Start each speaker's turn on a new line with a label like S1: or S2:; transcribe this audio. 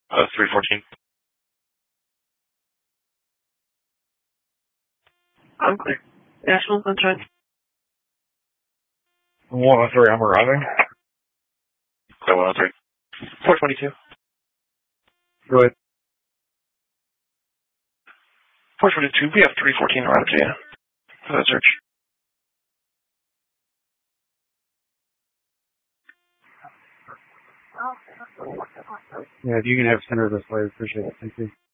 S1: 314.
S2: I'm clear. National Sunshine.
S3: 103, I'm arriving.
S1: 103. 422.
S3: Go ahead.
S1: 422, we have 314 arrived, yeah. For that search.
S3: Yeah, if you can have center this way, I appreciate it. Thank you.